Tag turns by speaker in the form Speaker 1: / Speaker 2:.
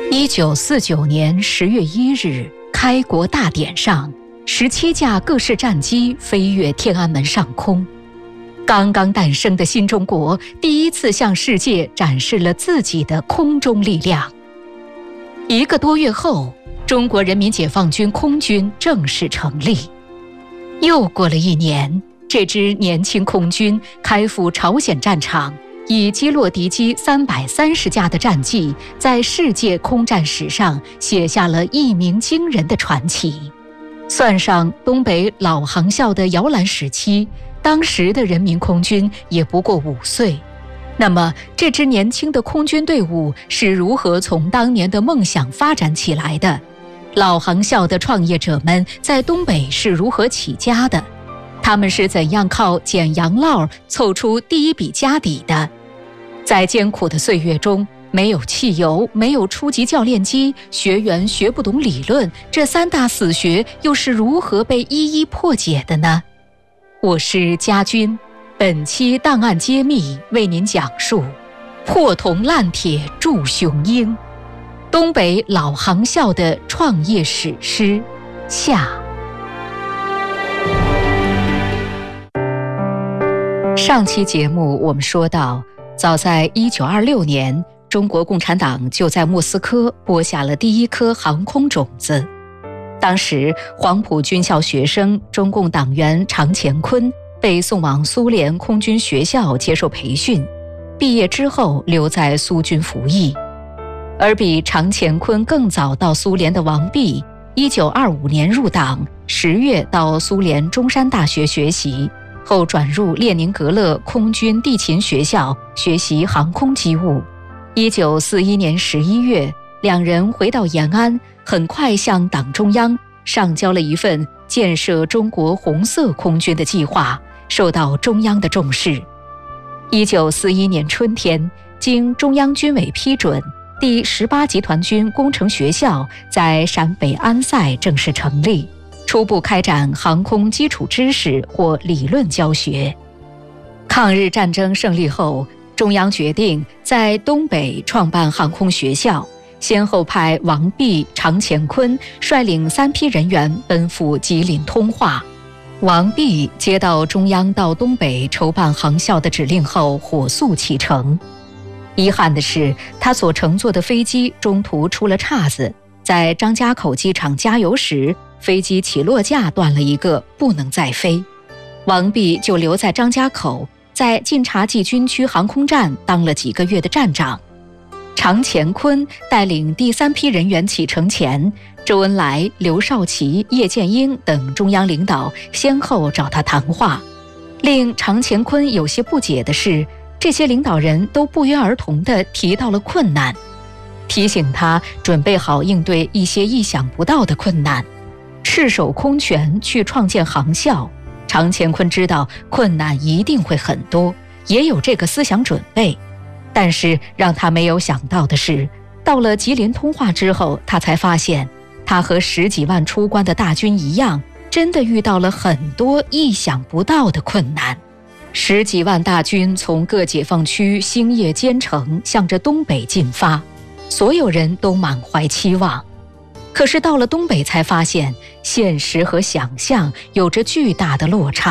Speaker 1: 1949年10月1日，开国大典上，17架各式战机飞越天安门上空。刚刚诞生的新中国第一次向世界展示了自己的空中力量。1个多月后，中国人民解放军空军正式成立。又过了1年，这支年轻空军开赴朝鲜战场，以击落敌机330架的战绩，在世界空战史上写下了一鸣惊人的传奇。算上东北老航校的摇篮时期，当时的人民空军也不过5岁。那么，这支年轻的空军队伍是如何从当年的梦想发展起来的？老航校的创业者们在东北是如何起家的？他们是怎样靠捡洋烙凑出第一笔家底的？在艰苦的岁月中，没有汽油，没有初级教练机，学员学不懂理论，这3大死穴又是如何被一一破解的呢？我是家军，本期档案揭秘为您讲述破铜烂铁铸雄鹰，东北老航校的创业史诗下。上期节目我们说到，早在1926年，中国共产党就在莫斯科播下了第一颗航空种子。当时，黄埔军校学生、中共党员常乾坤被送往苏联空军学校接受培训，毕业之后留在苏军服役。而比常乾坤更早到苏联的王弼，1925年入党，10月到苏联中山大学学习，后转入列宁格勒空军地勤学校学习航空机务。1941年11月，两人回到延安，很快向党中央上交了一份建设中国红色空军的计划，受到中央的重视。1941年春天，经中央军委批准，第18集团军工程学校在陕北安塞正式成立，初步开展航空基础知识或理论教学。抗日战争胜利后，中央决定在东北创办航空学校，先后派王弼、常乾坤率领3批人员奔赴吉林通化。王弼接到中央到东北筹办航校的指令后，火速启程。遗憾的是，他所乘坐的飞机中途出了岔子，在张家口机场加油时，飞机起落架断了一个，不能再飞。王弼就留在张家口，在晋察冀军区航空站当了几个月的站长。常乾坤带领第3批人员启程前，周恩来、刘少奇、叶剑英等中央领导先后找他谈话。令常乾坤有些不解的是，这些领导人都不约而同地提到了困难，提醒他准备好应对一些意想不到的困难。赤手空拳去创建航校，常乾坤知道困难一定会很多，也有这个思想准备。但是让他没有想到的是，到了吉林通化之后，他才发现他和10几万出关的大军一样，真的遇到了很多意想不到的困难。10几万大军从各解放区星夜兼程向着东北进发，所有人都满怀期望。可是到了东北才发现，现实和想象有着巨大的落差。